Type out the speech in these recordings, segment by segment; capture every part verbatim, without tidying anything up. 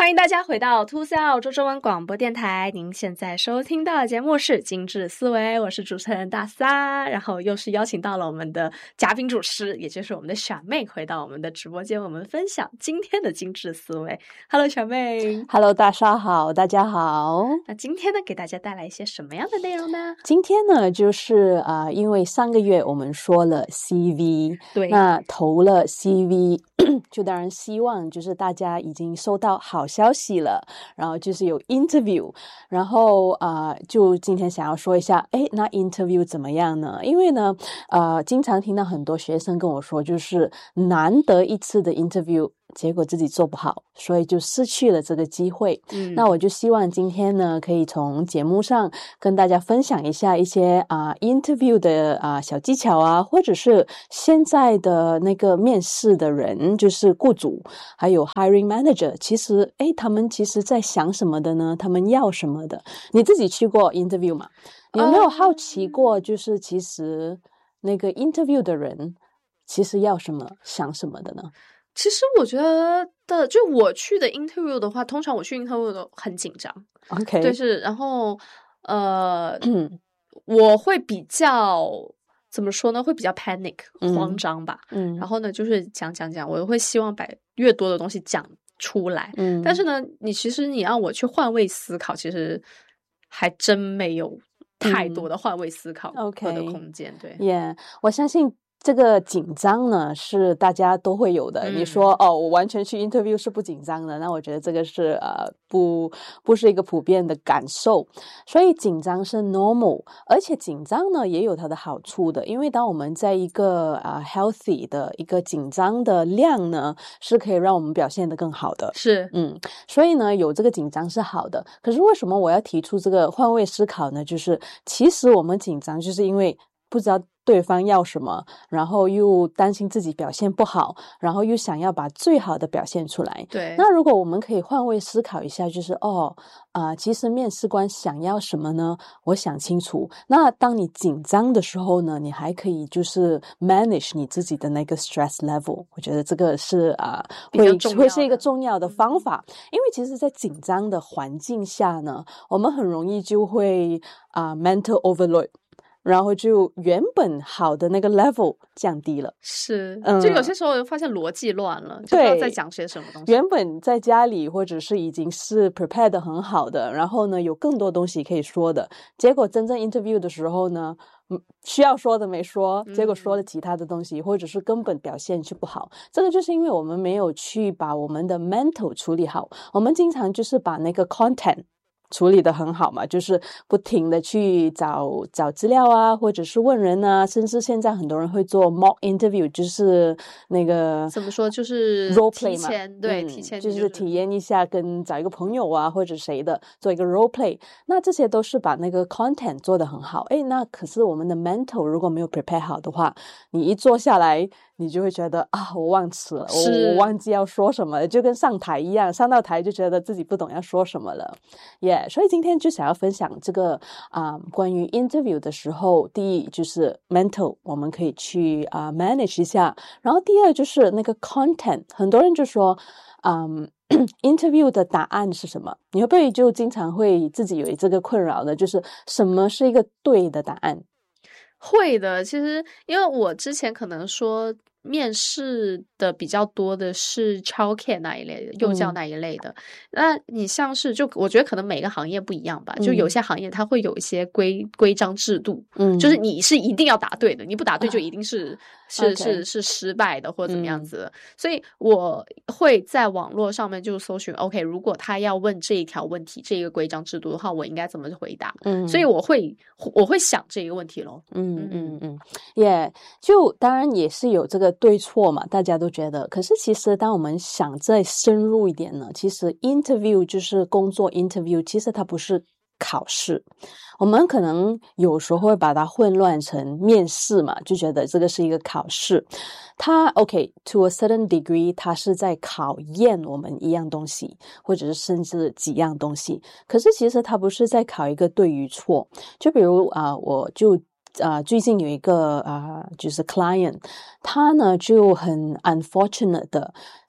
欢迎大家回到To C澳洲中文广播电台，您现在收听到的节目是精致思维，我是主持人大撒，然后又是邀请到了我们的嘉宾主持，也就是我们的小妹回到我们的直播间，我们分享今天的精致思维。Hello 小妹。 Hello 大撒好，大家好。 那今天呢给大家带来一些什么样的内容呢？ 今天呢就是啊、呃，因为上个月我们说了 C V， 对， 那投了 C V 就当然希望就是大家已经收到好消息了，然后就是有 interview， 然后啊、呃，就今天想要说一下，诶，那 interview 怎么样呢？因为呢呃，经常听到很多学生跟我说，就是难得一次的 interview，结果自己做不好，所以就失去了这个机会。 嗯， 那我就希望今天呢，可以从节目上跟大家分享一下一些啊、呃、interview 的啊、呃、小技巧啊，或者是现在的那个面试的人，就是雇主还有 hiring manager， 其实诶他们其实在想什么的呢？他们要什么的？你自己去过 interview 吗？你有没有好奇过，就是其实那个 interview 的人其实要什么、想什么的呢？ 其实我觉得，就我去的 interview 的话，通常我去 interview 都很紧张。 OK， 对，是，然后呃，我会比较怎么说呢？会比较 panic， 嗯慌张吧。 嗯， 然后呢，就是讲讲讲，我会希望把越多的东西讲出来。 嗯， 但是呢，你其实你让我去换位思考，其实还真没有太多的换位思考的空间。 嗯、 对 ，Yeah， 我相信。这个紧张呢是大家都会有的、嗯、你说哦我完全去 interview 是不紧张的，那我觉得这个是呃不不是一个普遍的感受，所以紧张是 normal， 而且紧张呢也有它的好处的，因为当我们在一个啊、呃、healthy 的一个紧张的量呢是可以让我们表现得更好的， 是嗯，所以呢有这个紧张是好的。可是为什么我要提出这个换位思考呢？就是其实我们紧张就是因为不知道对方要什么，然后又担心自己表现不好，然后又想要把最好的表现出来。 对， 那如果我们可以换位思考一下，就是哦啊、呃，其实面试官想要什么呢？我想清楚。那当你紧张的时候呢，你还可以就是 manage 你自己的那个 stress level。我觉得这个是啊、呃，会会是一个重要的方法，嗯、因为其实，在紧张的环境下呢，我们很容易就会啊、呃、mental overload。然后就原本好的那个 level 降低了， 是，就有些时候发现逻辑乱了，嗯、就不知道在讲些什么东西。 原本在家里或者是已经是 prepare 的很好的，然后呢有更多东西可以说的，结果真正 interview 的时候呢，需要说的没说，结果说了其他的东西，嗯、或者是根本表现就不好。这个就是因为我们没有去把我们的 mental 处理好，我们经常就是把那个 content处理得很好嘛，就是不停的去找找资料啊，或者是问人啊，甚至现在很多人会做 mock interview， 就是那个怎么说，就是 role play 嘛， 对、 嗯、 提前就是、就是体验一下，跟找一个朋友啊或者谁的做一个 role play， 那这些都是把那个 content 做得很好。诶，那可是我们的 mental 如果没有 prepare 好的话，你一坐下来你就会觉得啊，我忘词了，我我忘记要说什么了，就跟上台一样，上到台就觉得自己不懂要说什么了。Yeah， 所以今天就想要分享这个啊、呃，关于 interview 的时候，第一就是 mental， 我们可以去啊、呃、manage 一下，然后第二就是那个 content， 很多人就说，嗯。interview 的答案是什么？你会不会就经常会自己有这个困扰呢？就是什么是一个对的答案？ 会的，其实因为我之前可能说面试的比较多的是 childcare 那一类的，幼教那一类的。嗯、那你像是就我觉得可能每个行业不一样吧，嗯、就有些行业它会有一些规规章制度，嗯，就是你是一定要答对的，你不答对就一定是、啊、是、okay. 是是失败的或者怎么样子的。嗯、所以我会在网络上面就搜寻 OK， 如果他要问这一条问题，这一个规章制度的话，我应该怎么回答？嗯，所以我会我会想这个问题咯。 嗯嗯嗯，也、yeah, 就当然也是有这个对错嘛，大家都觉得。可是其实当我们想再深入一点呢，其实 interview 就是工作 interview， 其实它不是考试。我们可能有时候会把它混乱成面试嘛，就觉得这个是一个考试。它 OK to a certain degree， 它是在考验我们一样东西，或者是甚至几样东西。可是其实它不是在考一个对与错。就比如啊、呃，我就啊、呃，最近有一个啊、呃，就是 client， 他呢就很 unfortunate 的，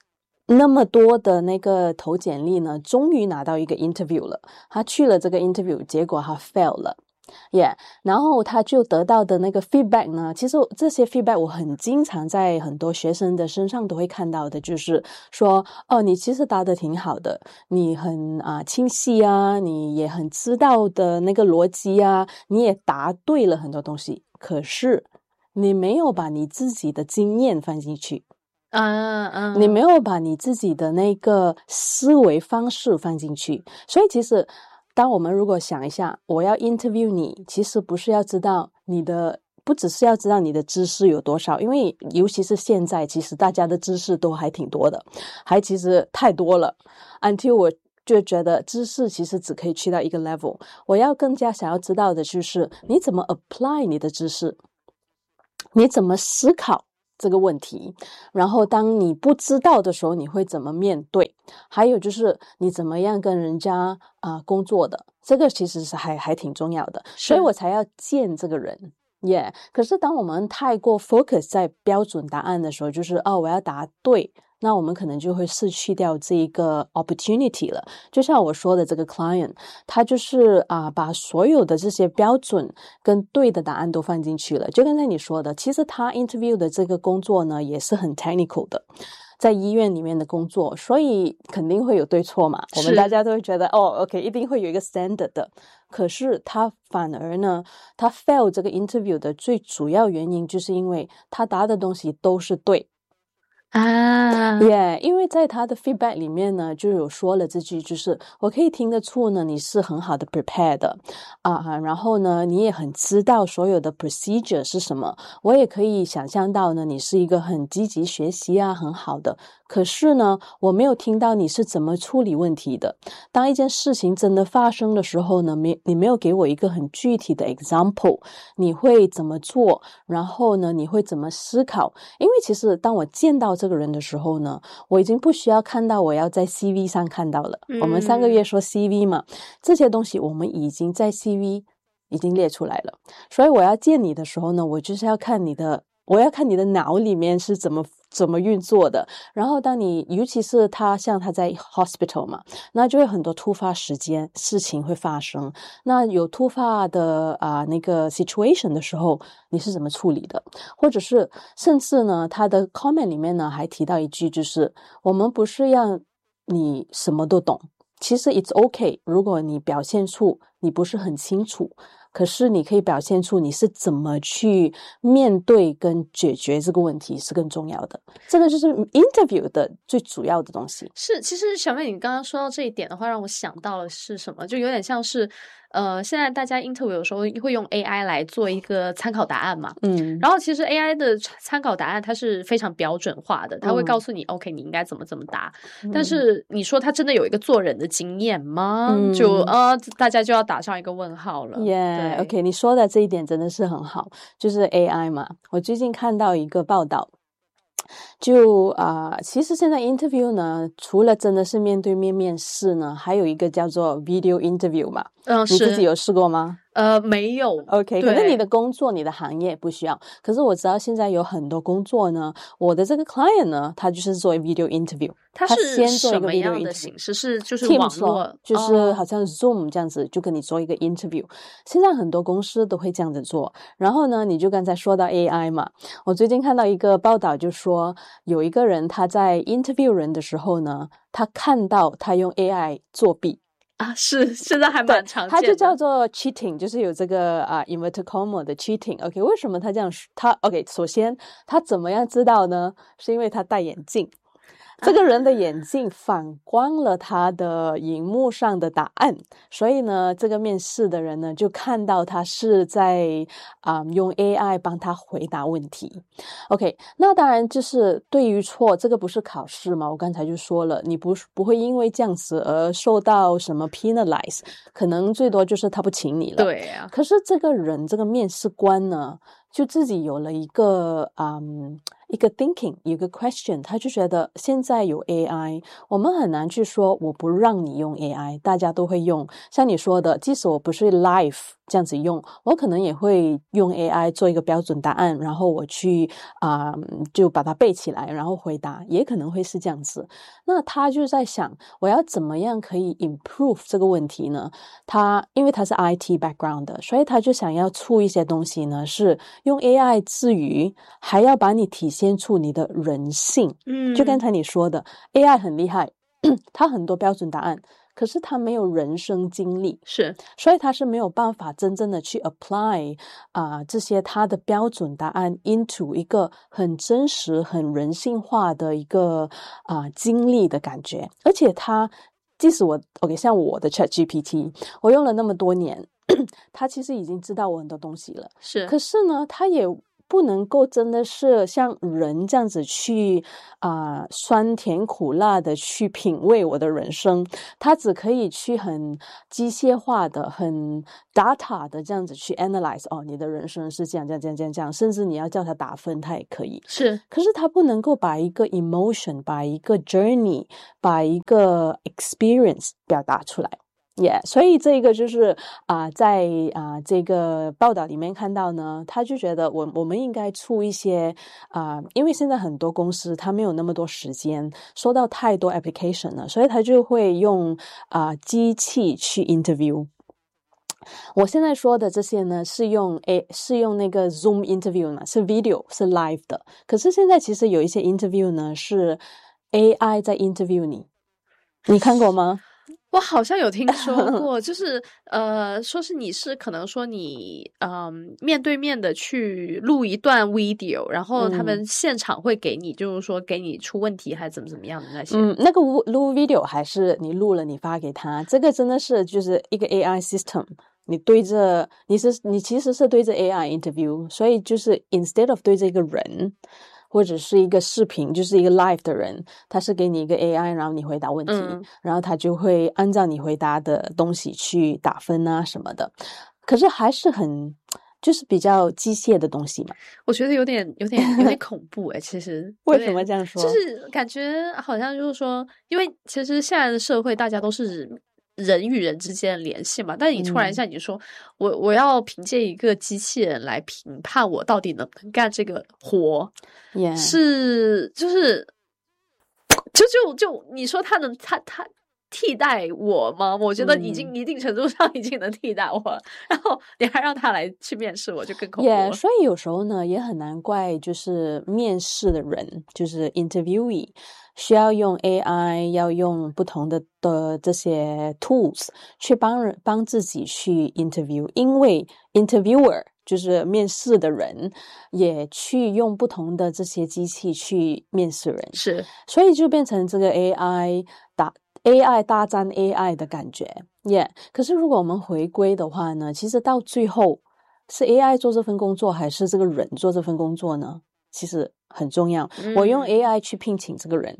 那么多的那个投简历呢，终于拿到一个 interview 了，他去了这个 interview， 结果他 fail 了。Yeah， 然后他就得到的那个 feedback 呢，其实这些 feedback 我很经常在很多学生的身上都会看到的，就是说，哦，你其实答得挺好的，你很啊、呃、清晰啊，你也很知道的那个逻辑啊，你也答对了很多东西，可是你没有把你自己的经验放进去。 嗯嗯， 你没有把你自己的那个思维方式放进去，所以其实当我们如果想一下，我要 interview 你，其实不是要知道你的，不只是要知道你的知识有多少，因为尤其是现在，其实大家的知识都还挺多的，还其实太多了。Until 我就觉得知识其实只可以去到一个 level， 我要更加想要知道的就是你怎么 apply 你的知识，你怎么思考这个问题，然后当你不知道的时候你会怎么面对，还有就是你怎么样跟人家啊、呃、工作的，这个其实是还还挺重要的，所以我才要见这个人。Yeah， 可是当我们太过 focus 在标准答案的时候，就是哦我要答对，那我们可能就会失去掉这一个 opportunity 了。就像我说的这个 client， 他就是啊、呃、把所有的这些标准跟对的答案都放进去了。就刚才你说的，其实他 interview 的这个工作呢也是很 technical 的，在医院里面的工作，所以肯定会有对错嘛。我们大家都会觉得哦 OK 一定会有一个 standard 的，可是他反而呢他 fail 这个 interview 的最主要原因就是因为他答的东西都是对啊， Yeah， 因为在他的 feedback 里面呢，就有说了这句，就是我可以听得出呢，你是很好的 prepare 的啊，然后呢，你也很知道所有的 procedure 是什么，我也可以想象到呢，你是一个很积极学习啊，很好的。可是呢，我没有听到你是怎么处理问题的。当一件事情真的发生的时候呢，没你没有给我一个很具体的 example， 你会怎么做？然后呢，你会怎么思考？因为其实当我见到这个人的时候呢，我已经不需要看到我要在 C V 上看到了。 嗯、 我们上个月说 C V 嘛，这些东西我们已经在 C V 已经列出来了。所以我要见你的时候呢，我就是要看你的，我要看你的脑里面是怎么怎么运作的。然后当你尤其是他像他在 hospital 嘛，那就会很多突发时间事情会发生。那有突发的啊、呃、那个 situation 的时候，你是怎么处理的？或者是甚至呢，他的 comment 里面呢还提到一句，就是我们不是要你什么都懂，其实 it's okay， 如果你表现出你不是很清楚，可是你可以表现出你是怎么去面对跟解决这个问题是更重要的。这个就是 interview 的最主要的东西。 是，其实小妹你刚刚说到这一点的话，让我想到了是什么，就有点像是呃，现在大家 interview 有时候会用 A I 来做一个参考答案嘛， 嗯， 然后其实 A I 的参考答案它是非常标准化的，它会告诉你、嗯、OK 你应该怎么怎么答、嗯、但是你说他真的有一个做人的经验吗、嗯、就呃大家就要打上一个问号了。 Yeah， OK， 你说的这一点真的是很好，就是 A I 嘛，我最近看到一个报道，就啊、呃，其实现在 interview 呢，除了真的是面对面面试呢，还有一个叫做 video interview 嘛。 嗯， 你自己有试过吗？ 呃，没有。 OK， 可能你的工作你的行业不需要，可是我知道现在有很多工作呢，我的这个 client 呢，他就是做 video interview， 他是先做一个 video 什么样的形式？是就是网络， 就是好像 Zoom 这样子、哦、就跟你做一个 interview。现在很多公司都会这样子做。然后呢，你就刚才说到 A I 嘛，我最近看到一个报道就说，有一个人他在 interview 人的时候呢，他看到他用 A I 作弊啊，是现在还蛮常见的， 它就叫做 cheating， 就是有这个啊、uh, inverted comma 的 cheating。OK， 为什么他这样？他 OK， 首先他怎么样知道呢？是因为他戴眼镜。这个人的眼镜反光了他的荧幕上的答案，所以呢，这个面试的人呢就看到他是在啊、嗯、用 A I 帮他回答问题。OK， 那当然就是对与错，这个不是考试嘛？我刚才就说了，你不不会因为这样子而受到什么 penalize， 可能最多就是他不请你了。 对啊。 可是这个人，这个面试官呢，就自己有了一个嗯。一个 thinking， 一个 question， 他就觉得现在有 A I， 我们很难去说我不让你用 A I， 大家都会用。像你说的，即使我不是 live 这样子用，我可能也会用 A I 做一个标准答案，然后我去啊、呃、就把它背起来，然后回答，也可能会是这样子。那他就在想，我要怎么样可以 improve 这个问题呢？他因为他是 I T background 的，所以他就想要出一些东西呢，是用 A I 之余，还要把你体现出你的人性。 嗯， 就刚才你说的 A I 很厉害，它很多标准答案，可是他没有人生经历， 是， 所以他是没有办法真正的去 apply 啊、呃、这些他的标准答案 into 一个很真实很人性化的一个啊、呃、经历的感觉。而且他即使我 OK 像我的 ChatGPT 我用了那么多年他其实已经知道我很多东西了， 是， 可是呢他也不能够真的是像人这样子去啊、呃、酸甜苦辣的去品味我的人生，他只可以去很机械化的很 data 的这样子去 analyze 哦，你的人生是这样这样这样这样这样，甚至你要叫他打分他也可以， 是， 可是他不能够把一个 emotion 把一个 journey 把一个 experience 表达出来。Yeah, 所以这个就是啊、呃，在啊、呃、这个报道里面看到呢，他就觉得我我们应该出一些啊、呃，因为现在很多公司他没有那么多时间收到太多 application 了，所以他就会用啊、呃、机器去 interview。我现在说的这些呢，是用 A 是用那个 Zoom interview 呢，是 video 是 live 的。可是现在其实有一些 interview 呢是 A I 在 interview 你，你看过吗？ 我好像有听说过，就是呃，说是你是可能说你嗯、呃、面对面的去录一段 video， 然后他们现场会给你，嗯、就是说给你出问题还是怎么怎么样的那些。 嗯，那个录 video 还是你录了你发给他，这个真的是就是一个 A I system。你对着你是你其实是对着 A I interview， 所以就是 instead of 对着一个人或者是一个视频，就是一个 live 的人，他是给你一个 A I， 然后你回答问题，嗯、然后他就会按照你回答的东西去打分啊什么的。可是还是很就是比较机械的东西嘛。 我觉得有点有点有点恐怖诶、欸、其实为什么这样说？ 就是感觉好像就是说，因为其实现在的社会大家都是人与人之间的联系嘛，但你突然像你说、嗯、我我要凭借一个机器人来评判我到底能不能干这个活、 yeah. 是就是就就就你说他能他他替代我吗？我觉得已经一定程度上已经能替代我了、嗯、然后你还让他来去面试我，就更恐怖了。 yeah, 所以有时候呢也很难怪就是面试的人就是 interviewee需要用 A I， 要用不同的的这些 tools 去帮人帮自己去 interview， 因为 interviewer 就是面试的人也去用不同的这些机器去面试人， 是， 所以就变成这个 A I 打 A I 大战 A I 的感觉 yeah。 可是如果我们回归的话呢，其实到最后是 A I 做这份工作还是这个人做这份工作呢？其实很重要、嗯、我用 A I 去聘请这个人，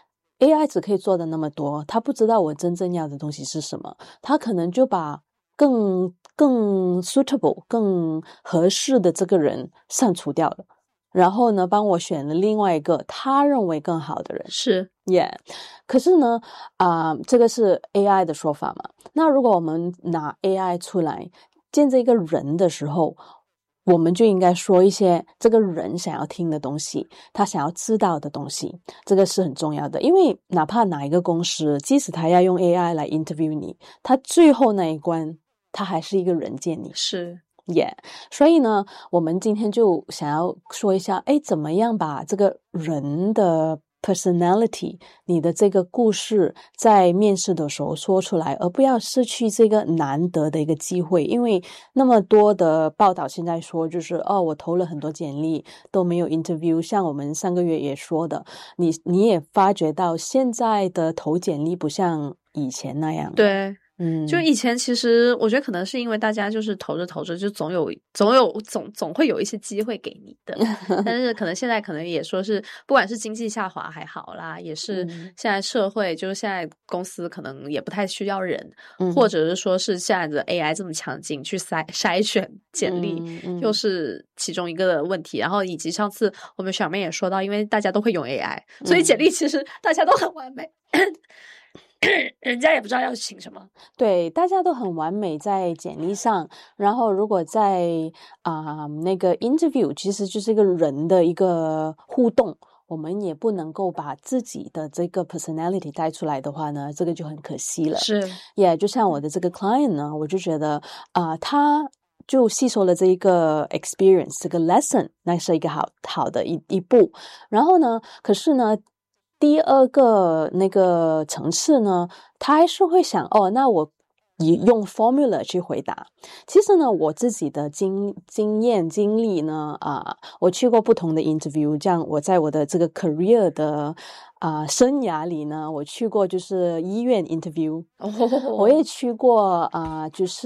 A I 只可以做的那么多，他不知道我真正要的东西是什么，他可能就把更更 suitable 更合适的这个人删除掉了，然后呢帮我选了另外一个他认为更好的人。 是 yeah。 可是呢啊、呃，这个是 A I 的说法嘛，那如果我们拿 A I 出来见这个人的时候，我们就应该说一些这个人想要听的东西，他想要知道的东西，这个是很重要的。因为哪怕哪一个公司即使他要用 A I 来 interview 你，他最后那一关他还是一个人见你。 是 yeah。 所以呢我们今天就想要说一下，诶，怎么样把这个人的personality 你的这个故事在面试的时候说出来，而不要失去这个难得的一个机会。因为那么多的报道现在说就是哦，我投了很多简历都没有 interview， 像我们上个月也说的，你你也发觉到现在的投简历不像以前那样。 对， 嗯， 就以前其实我觉得可能是因为大家就是投着投着就总有总有总总会有一些机会给你的但是可能现在可能也说是不管是经济下滑还好啦，也是现在社会、嗯、就是现在公司可能也不太需要人、嗯、或者是说是现在的 A I 这么强劲去筛筛选简历、嗯嗯、又是其中一个问题。然后以及上次我们小妹也说到，因为大家都会用 A I、嗯、所以简历其实大家都很完美人家也不知道要请什么。 对，大家都很完美在简历上，然后如果在啊、呃、那个 interview 其实就是一个人的一个互动，我们也不能够把自己的这个 personality 带出来的话呢，这个就很可惜了。 是， 也、yeah, 就像我的这个 client 呢，我就觉得啊、呃，他就吸收了这一个 experience 这个 lesson， 那是一个好好的一一步。然后呢，可是呢，第二个那个层次呢，他还是会想哦，那我以用 formula 去回答。其实呢，我自己的经经验经历呢，啊、呃，我去过不同的 interview， 这样我在我的这个 career 的啊、呃、生涯里呢，我去过就是医院 interview，、oh. 我也去过啊、呃，就是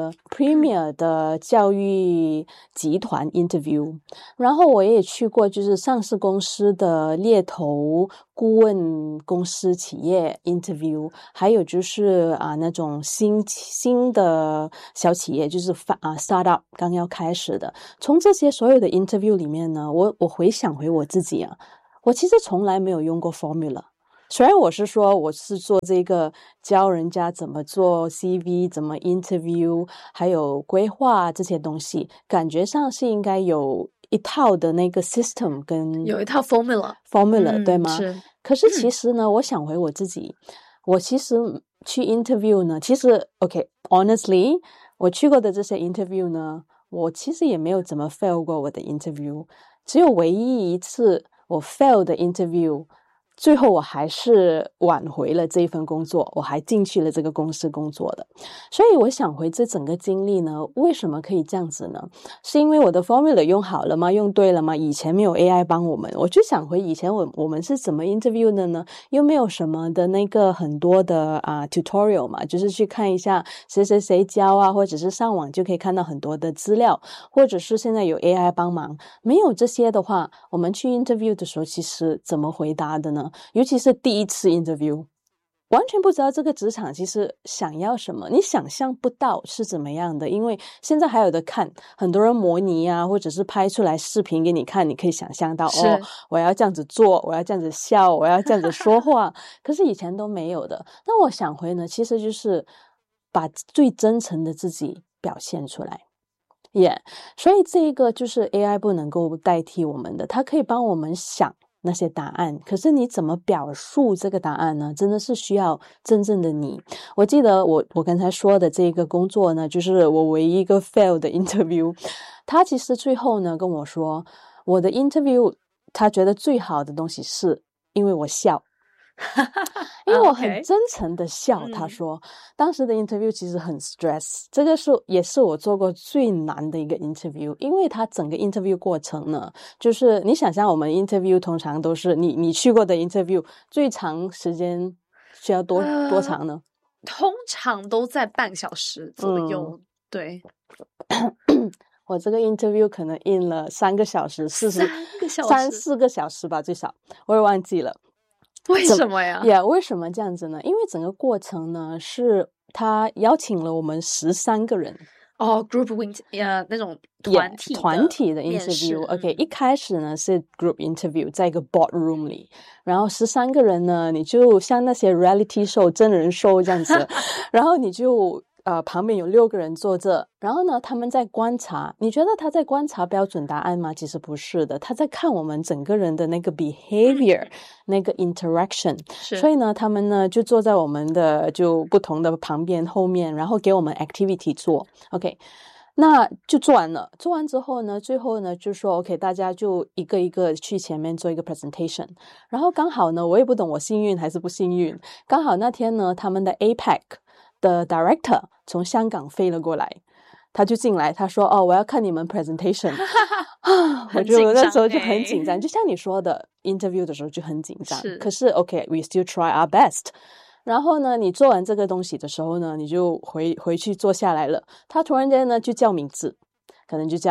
premier 的教育集团 interview， 然后我也去过就是上市公司的猎头顾问公司企业 interview， 还有就是啊、呃、那种新新的小企业，就是发啊 startup 刚要开始的。从这些所有的 interview 里面呢，我我回想回我自己啊，我其实从来没有用过 formula。虽然我是说我是做这个教人家怎么做 C V， 怎么 interview， 还有规划这些东西，感觉上是应该有一套的那个 system 跟有一套 formula formula、嗯、对吗？ 是。 可是其实呢、嗯、我想回我自己，我其实去 interview 呢，其实 OK honestly 我去过的这些 interview 呢，我其实也没有怎么 fail 过我的 interview， 只有唯一一次我 fail 的 interview， 最后我还是挽回了这一份工作，我还进去了这个公司工作的。所以我想回这整个经历呢，为什么可以这样子呢？是因为我的 formula 用好了吗？用对了吗？以前没有 A I 帮我们，我就想回以前我我们是怎么 interview 的呢？又没有什么的那个很多的啊、uh, tutorial 嘛，就是去看一下谁谁谁教啊，或者是上网就可以看到很多的资料，或者是现在有 A I 帮忙。没有这些的话，我们去 interview 的时候其实怎么回答的呢？尤其是第一次 interview， 完全不知道这个职场其实想要什么，你想象不到是怎么样的，因为现在还有的看很多人模拟啊，或者是拍出来视频给你看，你可以想象到哦，我要这样子做，我要这样子笑，我要这样子说话可是以前都没有的。那我想回呢，其实就是把最真诚的自己表现出来。Yeah， 所以这个就是 A I 不能够代替我们的，它可以帮我们想那些答案，可是你怎么表述这个答案呢？真的是需要真正的你。我记得我我刚才说的这个工作呢，就是我唯一一个 fail 的 interview。他其实最后呢跟我说，我的 interview 他觉得最好的东西是因为我笑。因为我很真诚的笑、okay. 他说、嗯、当时的 interview 其实很 stress， 这个是也是我做过最难的一个 interview， 因为他整个 interview 过程呢，就是你想象我们 interview 通常都是你你去过的 interview 最长时间需要多、呃、多长呢？ 通常都在半小时左右、嗯、对我这个 interview 可能印了三个小时四十三四个小时吧，最少我也忘记了。 为什么呀？ 呀、yeah, 为什么这样子呢？因为整个过程呢，是他邀请了我们十三个人哦、oh, ，group win 呃、uh, 那种团体的、yeah, 团体的 interview。OK，、嗯、一开始呢是 group interview， 在一个 boardroom 里，然后十三个人呢，你就像那些 reality show 真人 show 这样子，然后你就。呃，旁边有六个人坐着，然后呢，他们在观察。你觉得他在观察标准答案吗？其实不是的，他在看我们整个人的那个 behavior， 那个 interaction。所以呢，他们呢就坐在我们的就不同的旁边后面，然后给我们 activity 做。OK， 那就做完了。做完之后呢，最后呢就说 OK， 大家就一个一个去前面做一个 presentation。然后刚好呢，我也不懂我幸运还是不幸运，刚好那天呢，他们的 A PAC。的 director 从香港飞了过来，他就进来，他说：“哦，我要看你们 presentation。”我就那时候就很紧张，就像你说的 ，interview 的时候就很紧张。可是 OK，we、okay, still try our best。然后呢，你做完这个东西的时候呢，你就回回去坐下来了。他突然间呢就叫名字，可能就叫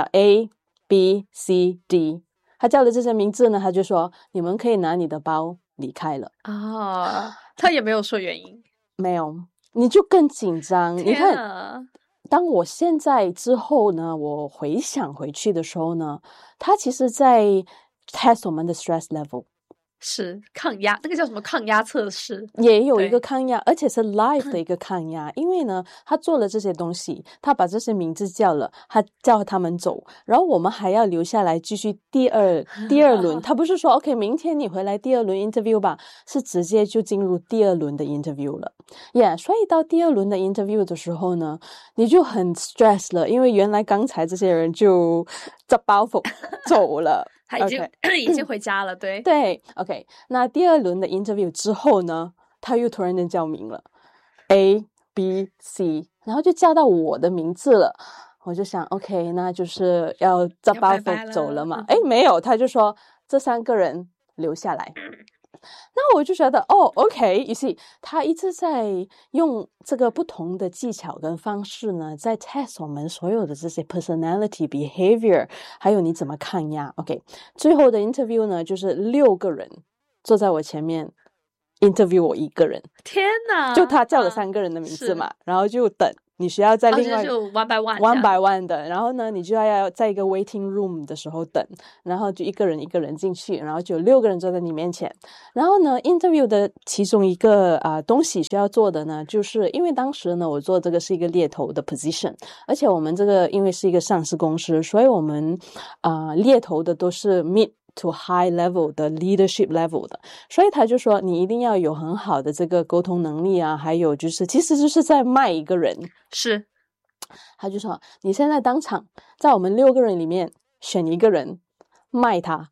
A、B、C、D。他叫的这些名字呢，他就说：“你们可以拿你的包离开了。” 啊，他也没有说原因， 没有。你就更紧张。你看，当我现在之后呢，我回想回去的时候呢，他其实在 test 我们的 stress level。 是抗压，那个叫什么抗压测试， 也有一个抗压，而且是 live 的一个抗压。因为呢，他做了这些东西，他把这些名字叫了，他叫他们走，然后我们还要留下来继续第二第二轮。他不是说 OK 明天你回来第二轮 interview 吧，是直接就进入第二轮的 interview 了。Yeah， 所以到第二轮的 interview 的时候呢，你就很 stress 了，因为原来刚才这些人就抓包袱走了。 他已经、okay. 已经回家了，对对 OK。 那第二轮的 interview 之后呢，他又突然间叫名了 A B C， 然后就叫到我的名字了。我就想 OK 那就是要抓包袱走了嘛。诶没有，他就说这三个人留下来。那我就觉得哦 OK you see， 他一直在用这个不同的技巧跟方式呢，在 test 我们所有的这些 personality behavior， 还有你怎么抗压。 OK， 最后的 interview 呢，就是六个人坐在我前面 interview 我一个人。 天哪， 就他叫了三个人的名字嘛、啊、然后就等你需要在另外、 哦、就 one by one one by one 的，然后呢你就要在一个 waiting room 的时候等，然后就一个人一个人进去，然后就有六个人坐在你面前。然后呢 interview 的其中一个啊、呃、东西需要做的呢，就是因为当时呢我做这个是一个猎头的 position， 而且我们这个因为是一个上市公司，所以我们啊、呃、猎头的都是 mid to high level 的 leadership level 的，所以他就说你一定要有很好的这个沟通能力啊，还有就是其实就是在卖一个人。 是， 他就说你现在当场在我们六个人里面选一个人卖他。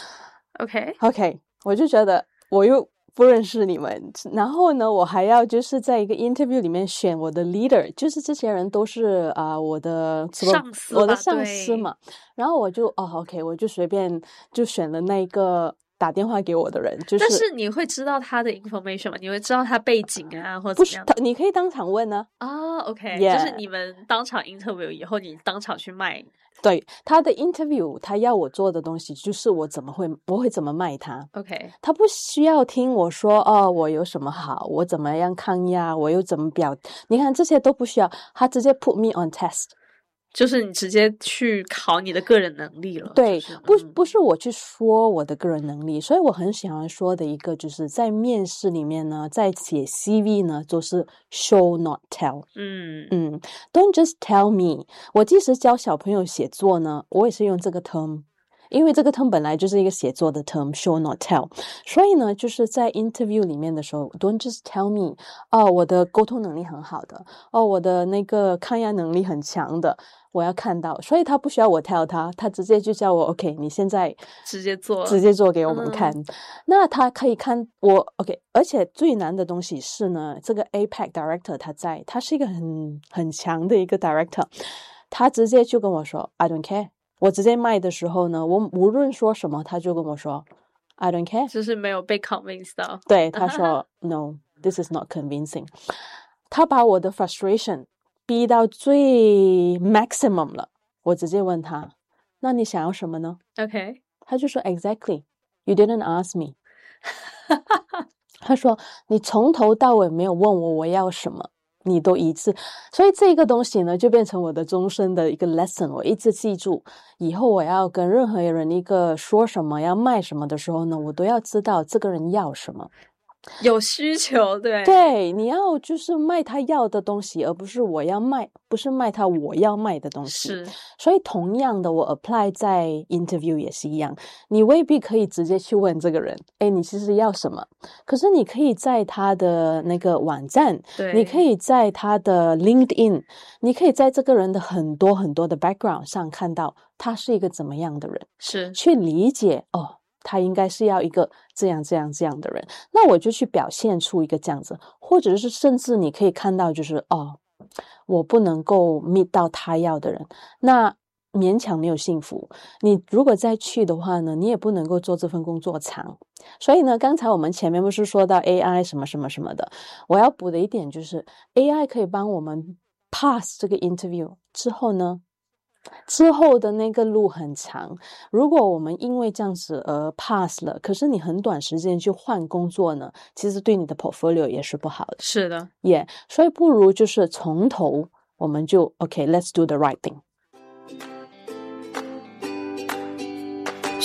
OK OK， 我就觉得我又不认识你们，然后呢我还要就是在一个 interview 里面选我的 leader， 就是这些人都是啊、呃、我的上司， 我的上司嘛。然后我就哦 OK 我就随便就选了那个打电话给我的人。就是但是你会知道他的 information 吗？你会知道他背景啊或者怎么样？ 不是，你可以当场问呢、 啊。哦 OK、 yeah. 就是你们当场 interview 以后你当场去卖。 对，他的 interview 他要我做的东西就是我怎么会我会怎么卖他。 OK， 他不需要听我说哦我有什么好，我怎么样抗压，我又怎么表，你看这些都不需要，他直接 put me on test， 就是你直接去考你的个人能力了。 对、 就是、 不嗯、 不是我去说我的个人能力。所以我很喜欢说的一个就是在面试里面呢，在写 C V 呢，就是 show not tell。 嗯嗯 Don't just tell me。 我即使教小朋友写作呢，我也是用这个 term，因为这个 term 本来就是一个写作的 term show not tell。 所以呢就是在 interview 里面的时候 don't just tell me 哦我的沟通能力很好的，哦我的那个抗压能力很强的，我要看到。所以他不需要我 tell 他，他直接就叫我 OK 你现在直接做直接做给我们看、 嗯、 那他可以看我 OK。 而且最难的东西是呢，这个 A P A C director 他在，他是一个很很强的一个 director， 他直接就跟我说 I don't care。我直接卖的时候呢，我无论说什么他就跟我说 I don't care， 就是没有被 convince 到。 对，他说No this is not convincing。 他把我的 frustration 逼到最 maximum 了。我直接问他那你想要什么呢？ OK， 他就说 Exactly you didn't ask me 他说你从头到尾没有问我我要什么，你都一致。所以这个东西呢就变成我的终身的一个 lesson， 我一直记住，以后我要跟任何人一个说什么要卖什么的时候呢，我都要知道这个人要什么， 有需求。对对，你要就是卖他要的东西，而不是我要卖，不是卖他我要卖的东西。 是， 所以同样的我 apply 在 interview 也是一样，你未必可以直接去问这个人诶你其实要什么，可是你可以在他的那个网站， 对， 你可以在他的 LinkedIn， 你可以在这个人的很多很多的 background 上看到他是一个怎么样的人， 是去理解哦他应该是要一个这样这样这样的人，那我就去表现出一个这样子。或者是甚至你可以看到就是哦我不能够 meet 到他要的人，那勉强没有幸福。你如果再去的话呢，你也不能够做这份工作长。所以呢刚才我们前面不是说到 A I 什么什么什么的，我要补的一点就是 A I 可以帮我们 pass 这个 interview 之后呢，之后的那个路很长，如果我们因为这样子而 pass 了，可是你很短时间就换工作呢，其实对你的 portfolio 也是不好的。 是的， 也、yeah, 所以不如就是从头我们就 OK let's do the right thing。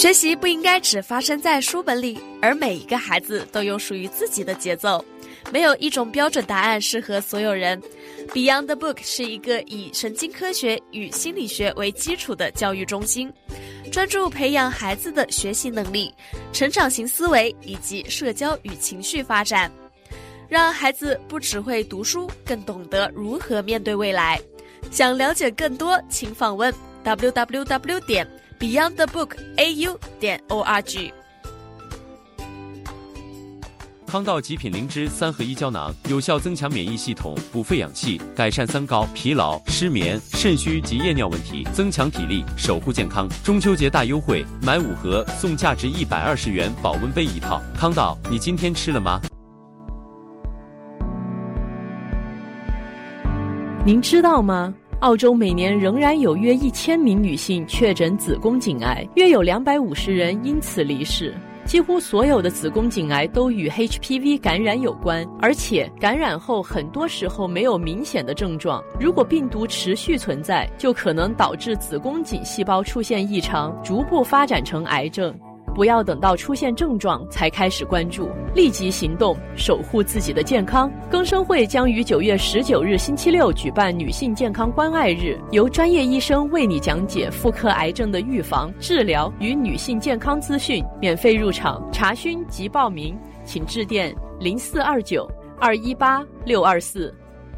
学习不应该只发生在书本里，而每一个孩子都有属于自己的节奏，没有一种标准答案适合所有人。 Beyond the Book 是一个以神经科学与心理学为基础的教育中心，专注培养孩子的学习能力、成长型思维以及社交与情绪发展，让孩子不只会读书，更懂得如何面对未来。想了解更多，请访问 double-u double-u double-u 点 beyond the book a u 点 org。 康道极品灵芝三合一胶囊，有效增强免疫系统，补肺养气，改善三高、疲劳、失眠、肾虚及夜尿问题，增强体力，守护健康。中秋节大优惠，买五盒送价值一百二十元保温杯一套。康道，你今天吃了吗？ 您知道吗？澳洲每年仍然有约一千名女性确诊子宫颈癌，约有两百五十人因此离世。几乎所有的子宫颈癌都与 H P V 感染有关，而且感染后很多时候没有明显的症状。如果病毒持续存在，就可能导致子宫颈细胞出现异常，逐步发展成癌症。不要等到出现症状才开始关注，立即行动，守护自己的健康。更生会将于九月十九日星期六举办女性健康关爱日，由专业医生为你讲解妇科癌症的预防、治疗与女性健康资讯，免费入场，查询及报名，请致电零四二九二一八六二四。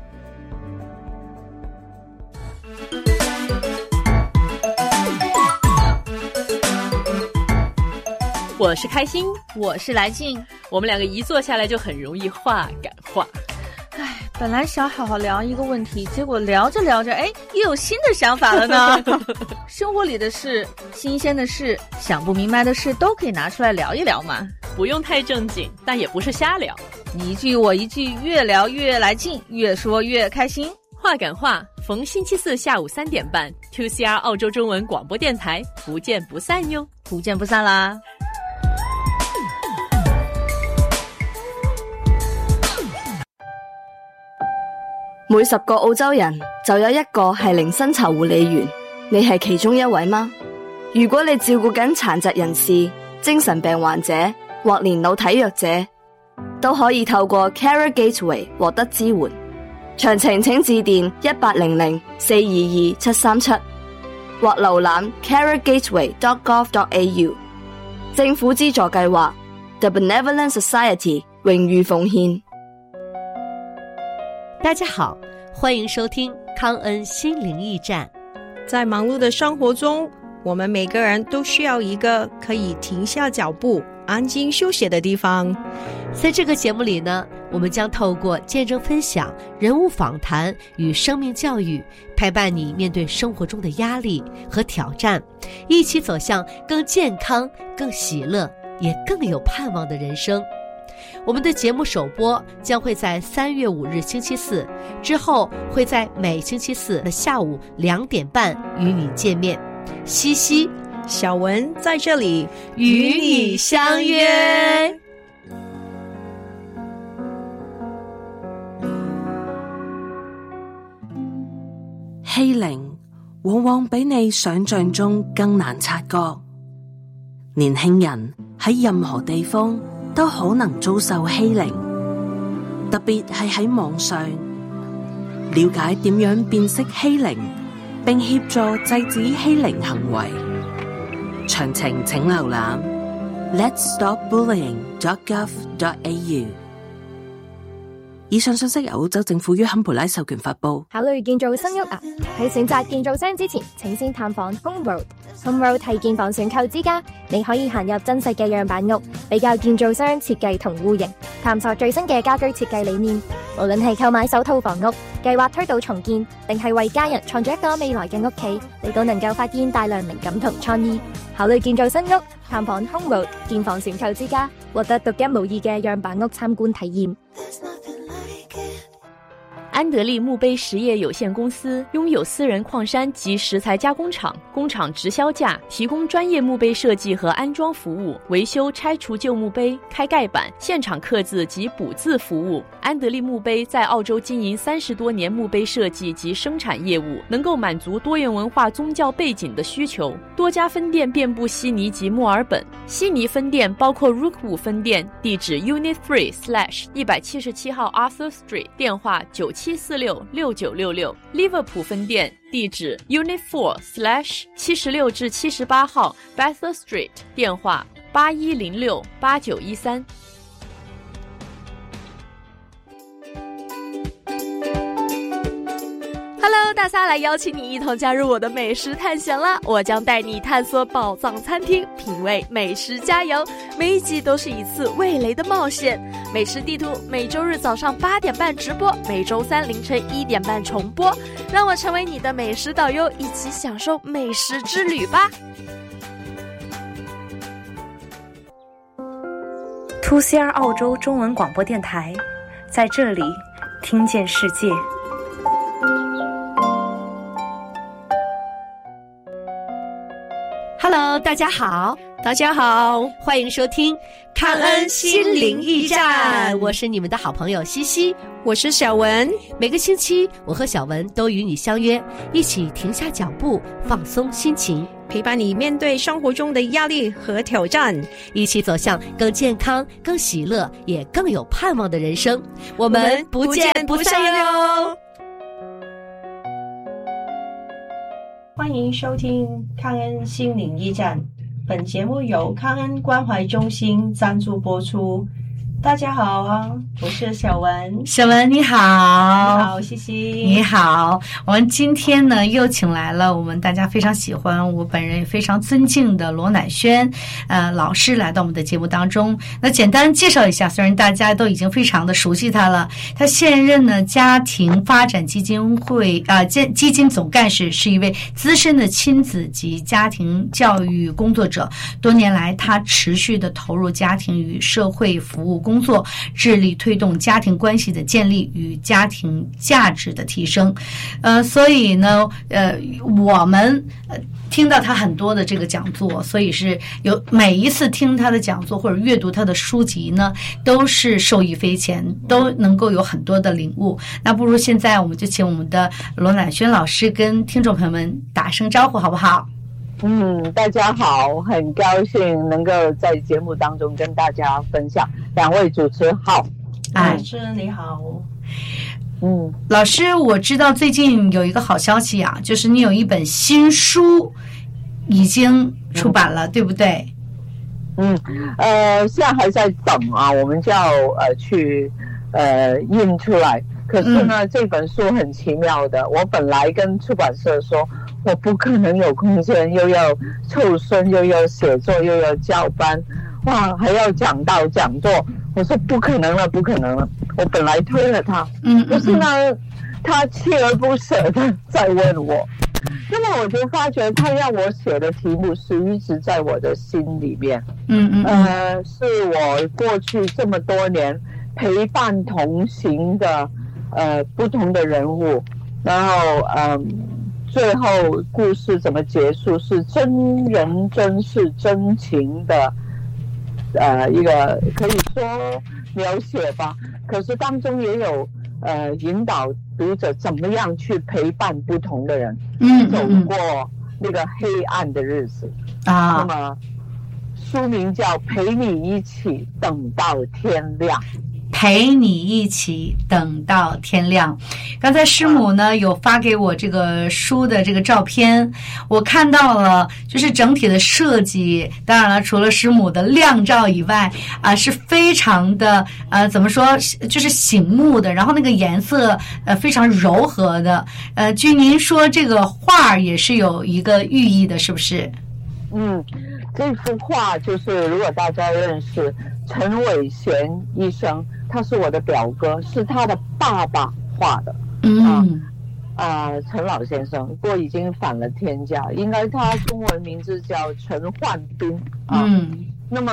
我是开心， 我是来劲， 我们两个一坐下来就很容易话赶话。 唉，本来想好好聊一个问题，结果聊着聊着，哎，又有新的想法了呢。生活里的事、新鲜的事、想不明白的事，都可以拿出来聊一聊嘛。 不用太正经，但也不是瞎聊。 你一句我一句，越聊越来劲，越说越开心。 话赶话，逢星期四下午三点半 ，two C R 澳洲中文广播电台，不见不散哟， 不见不散啦。 每十個澳洲人就有一個係零薪酬護理員，你係其中一位嗎？如果你照顧緊殘疾人士、精神病患者或年老體弱者，都可以透過 Carer Gateway 獲得支援。詳情請致電一八零零四二二七三七或瀏覽 carer gateway dot gov dot a u。政府資助計劃 The Benevolent Society 榮譽奉獻。 大家好，欢迎收听康恩心灵驿站。 在忙碌的生活中，我们每个人都需要一个可以停下脚步、安静休息的地方。 在这个节目里呢，我们将透过见证分享、人物访谈与生命教育，陪伴你面对生活中的压力和挑战，一起走向更健康、更喜乐，也更有盼望的人生。我们的节目首播将会在三月五日星期四，之后会在每星期四的下午两点半与你见面。西西、 小文在这里与你相约。 欺凌往往比你想象中更難察覺，年輕人喺任何地方都可能遭受欺凌，特別係喺網上。了解點樣辨識欺凌，並協助制止欺凌行為，詳情請瀏覽 let's stop bullying dot gov dot a u。以上信息由澳洲政府於坎培拉授權發布。 考慮建造新屋啊？喺選擇建造商之前，請先探訪 Home Road。Home Road 係建房選購之家，你可以行入真實嘅樣板屋，比較建造商設計同戶型，探索最新嘅家居設計理念。無論係購買首套房屋，計劃推倒重建，定係為家人創造一個未來嘅屋企，你都能夠發現大量靈感同創意。考慮建造新屋，探訪 Home Road 建房選購之家，獲得獨一無二嘅樣板屋參觀體驗。 安德利墓碑实业有限公司拥有私人矿山及石材加工厂，工厂直销价，提供专业墓碑设计和安装服务，维修、拆除旧墓碑、开盖板、现场刻字及补字服务。安德利墓碑在澳洲经营三十多年墓碑设计及生产业务，能够满足多元文化宗教背景的需求。多家分店遍布悉尼及墨尔本。悉尼分店包括 Rookwood 分店，地址 Unit three slash 一百七十七号 Arthur Street， 电话九七四六六九六六。利物浦分店地址 Unit four slash 七十六至七十八号 Bathurst Street， 电话八一零六八九一三。 Hello， 大虾来邀请你一同加入我的美食探险啦！我将带你探索宝藏餐厅，品味美食佳肴，每一集都是一次味蕾的冒险。美食地图每周日早上八点半直播，每周三凌晨一点半重播。让我成为你的美食导游，一起享受美食之旅吧！two C R 澳洲中文广播电台，在这里听见世界。 Hello， 大家好， 大家好， 欢迎收听康恩心灵驿站，我是你们的好朋友西西， 我是小文。 每个星期，我和小文都与你相约，一起停下脚步，放松心情， 陪伴你面对生活中的压力和挑战， 一起走向更健康、更喜乐，也更有盼望的人生。我们不见不散哟！ 欢迎收听康恩心灵驿站，本节目由康恩关怀中心赞助播出。大家好啊，我是小文。 小文你好。 你好，西西。 你好，我们今天呢又请来了我们大家非常喜欢，我本人也非常尊敬的罗乃轩呃老师来到我们的节目当中。那简单介绍一下，虽然大家都已经非常的熟悉他了，他现任呢家庭发展基金会啊、呃、基金总干事，是一位资深的亲子及家庭教育工作者。多年来，他持续的投入家庭与社会服务工作。工作致力推动家庭关系的建立与家庭价值的提升，呃，所以呢，呃，我们呃听到他很多的这个讲座，所以是有每一次听他的讲座或者阅读他的书籍呢，都是受益匪浅，都能够有很多的领悟。那不如现在我们就请我们的罗乃轩老师跟听众朋友们打声招呼，好不好？ 嗯，大家好，很高兴能够在节目当中跟大家分享。两位主持好， 老师你好。 嗯，老师，我知道最近有一个好消息啊，就是你有一本新书已经出版了，嗯、对不对？ 嗯，呃，现在还在等啊，我们就要呃去呃印出来。可是呢、嗯，这本书很奇妙的，我本来跟出版社说，我不可能有空间，又要凑孙，又要写作，又要教班，哇，还要讲道讲座，我说不可能了，不可能了。我本来推了他，嗯，可是呢，他锲而不舍的在问我，那么我就发觉他让我写的题目是一直在我的心里面，嗯嗯，呃，是我过去这么多年陪伴同行的。呃，不同的人物，然后嗯，最后故事怎么结束是真人真事真情的，呃，一个可以说描写吧。可是当中也有呃引导读者怎么样去陪伴不同的人，嗯，走过那个黑暗的日子啊。那么书名叫《陪你一起等到天亮》。 陪你一起等到天亮。刚才师母呢有发给我这个书的这个照片，我看到了，就是整体的设计，当然了，除了师母的亮照以外啊、呃，是非常的呃怎么说，就是醒目的，然后那个颜色呃非常柔和的。呃，据您说，这个画也是有一个寓意的，是不是？ 嗯，这幅画就是如果大家认识陈伟贤医生，他是我的表哥，是他的爸爸画的。嗯啊，陈、呃、老先生，不过已经返了天家，应该他中文名字叫陈焕斌啊。嗯，那么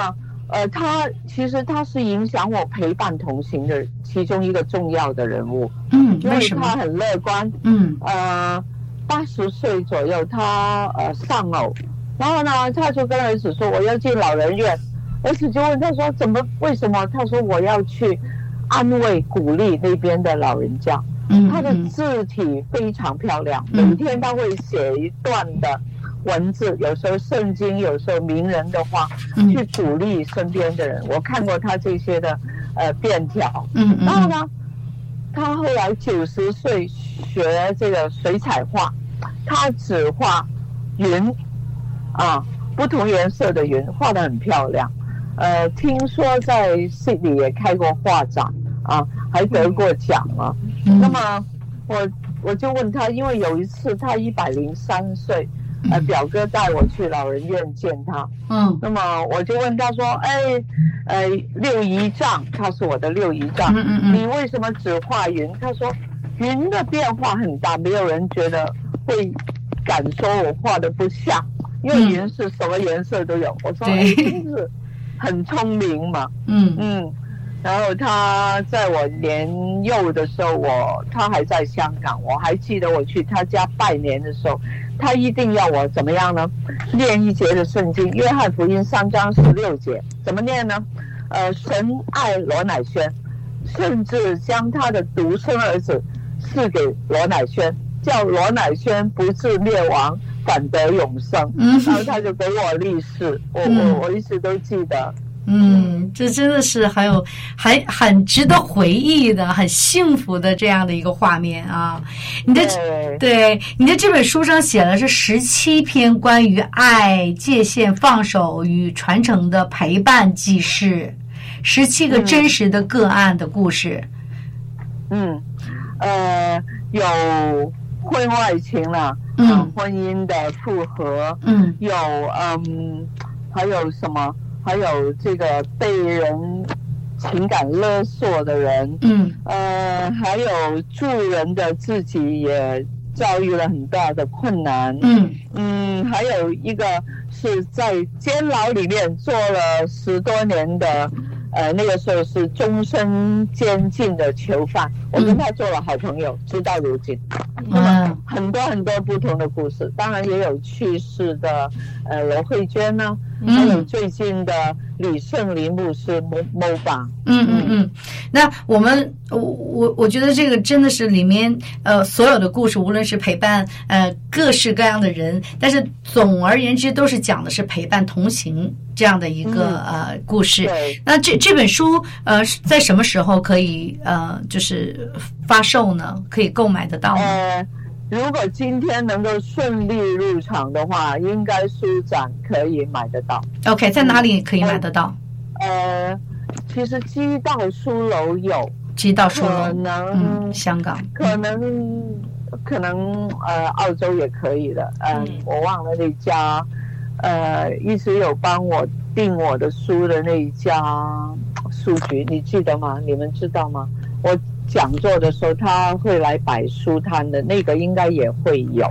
呃，他其实他是影响我陪伴同行的其中一个重要的人物。 嗯， 因为他很乐观。 嗯， 呃，八十岁左右，他呃丧偶，然后呢，他就跟儿子说我要进老人院，儿子就问他说怎么为什么？他说我要去安慰鼓励那边的老人家。 嗯， 他的字体非常漂亮，嗯、每天他会写一段的文字，有时候圣经，有时候名人的话，嗯、去鼓励身边的人。我看过他这些的呃便条。 嗯， 然后呢，他后来九十岁学这个水彩画，他只画云啊，不同颜色的云，画得很漂亮。呃，听说在悉尼也开过画展啊，还得过奖啊。嗯、那么我我就问他，因为有一次他一百零三岁，呃，表哥带我去老人院见他。 嗯， 那么我就问他说，哎，呃，六姨丈，他是我的六姨丈， 嗯嗯嗯， 你为什么只画云？他说，云的变化很大，没有人觉得会敢说我画的不像，因为云是什么颜色都有。我说，哎，真是很聪明嘛。 嗯嗯。然后他在我年幼的时候，我他还在香港，我还记得我去他家拜年的时候，他一定要我怎么样呢？念一节的圣经，约翰福音三章十六节，怎么念呢？呃，神爱罗乃轩，甚至将他的独生儿子赐给罗乃轩，叫罗乃轩不至灭亡，反得永生。 嗯， 然后他就给我立誓，我我我一直都记得。 嗯，这真的是很有很很值得回忆的、很幸福的这样的一个画面啊！你的对你的这本书上写的是十七篇关于爱、界限、放手与传承的陪伴记事，十七个真实的个案的故事。 嗯，呃，有婚外情了， 嗯、 呃，婚姻的复合， 嗯， 有嗯，还有什么？还有这个被人情感勒索的人， 嗯， 呃，还有助人的自己也遭遇了很大的困难， 嗯嗯，还有一个是在监牢里面做了十多年的，呃，那个时候是终身监禁的囚犯，我跟他做了好朋友，直到如今。那么很多很多不同的故事，当然也有去世的，呃，罗慧娟呢、啊，还有最近的李圣林牧师 Moba。 嗯嗯嗯，那我们我我我觉得这个真的是里面呃所有的故事，无论是陪伴呃各式各样的人，但是总而言之都是讲的是陪伴同行这样的一个、嗯、呃故事。那这这本书呃在什么时候可以呃就是发售呢？可以购买得到吗？ 呃如果今天能够顺利入场的话，应该书展可以买得到。 OK， 在哪里可以买得到？ 呃，其实基道书楼有， 基道书楼可能、 嗯、香港， 可能可能呃澳洲也可以的。呃、嗯，我忘了那家，呃，一直有帮我订我的书的那一家书局，你记得吗？你们知道吗？我讲座的时候他会来摆书摊的，那个应该也会有。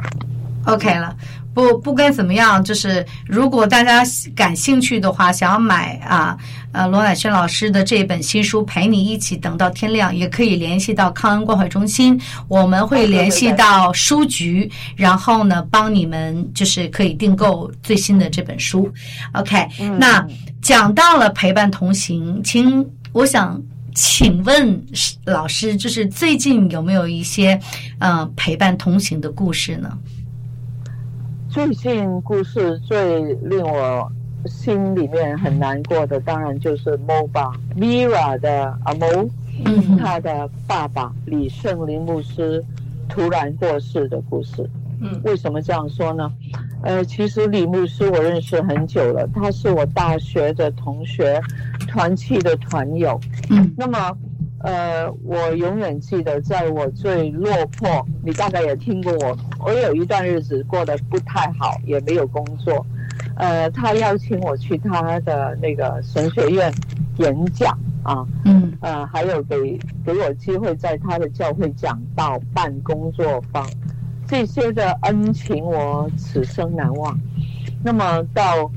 OK 了，不不管怎么样，就是如果大家感兴趣的话，想要买啊呃罗乃轩老师的这本新书《陪你一起等到天亮》，也可以联系到康恩关怀中心，我们会联系到书局，然后呢帮你们就是可以订购最新的这本书。 OK、嗯、那讲到了陪伴同行，请我想请问老师，就是最近有没有一些呃陪伴同行的故事呢？ 最近故事最令我心里面很难过的，当然就是 Moba Mira 的阿 Mo， 嗯， 他的爸爸李圣林牧师突然过世的故事。 嗯， 为什么这样说呢？呃，其实李牧师我认识很久了，他是我大学的同学，团契的团友。 嗯， 那么呃，我永远记得，在我最落魄，你大概也听过我，我有一段日子过得不太好，也没有工作。呃，他邀请我去他的那个神学院演讲啊， 嗯， 呃，还有给给我机会在他的教会讲道、办工作坊，这些的恩情我此生难忘。那么到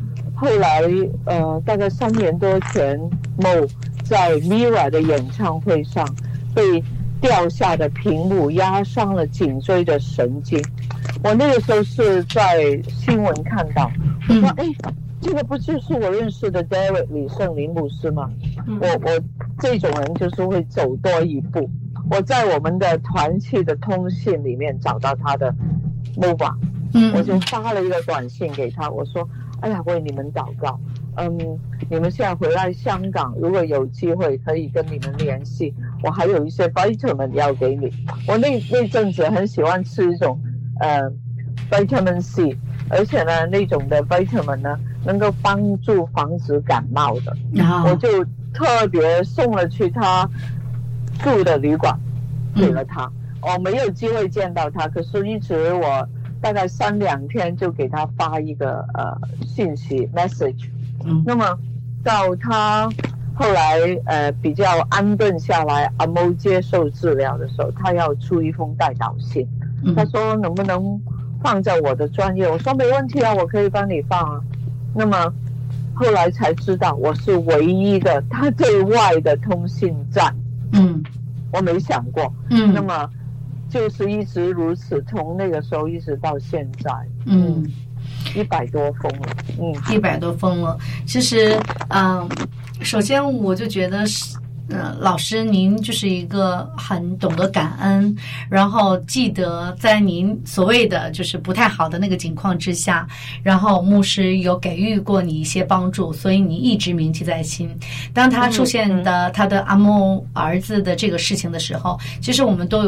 后来呃，大概三年多前 Mo 在 Mira 的演唱会上被掉下的屏幕压伤了颈椎的神经。我那个时候是在新闻看到，我说哎、嗯，这个不就是我认识的 Derek 李圣林牧师吗？嗯、我我这种人就是会走多一步。我在我们的团契的通信里面找到他的 mobile， 嗯，我就发了一个短信给他，我说哎呀，为你们祷告，嗯，你们现在回来香港，如果有机会可以跟你们联系，我还有一些 vitamin 要给你。我那那阵子很喜欢吃一种呃 vitamin C， 而且呢那种的 vitamin 呢能够帮助防止感冒的，哦、我就特别送了去他住的旅馆给了他。我、嗯哦、没有机会见到他，可是一直我大概三两天就给他发一个呃信息 message。嗯，那么到他后来呃比较安顿下来，阿某接受治疗的时候，他要出一封代祷信。嗯、他说能不能放在我的专业？我说没问题啊，我可以帮你放啊。那么后来才知道我是唯一的他对外的通信站。嗯，我没想过。嗯，那么就是一直如此，从那个时候一直到现在。嗯，一百多封了。嗯， 一百多封了。其实，嗯，首先我就觉得是。呃，老师，您就是一个很懂得感恩，然后记得在您所谓的就是不太好的那个情况之下，然后牧师有给予过你一些帮助，所以你一直铭记在心。当他出现的、嗯、他的阿莫儿子的这个事情的时候，其实我们都有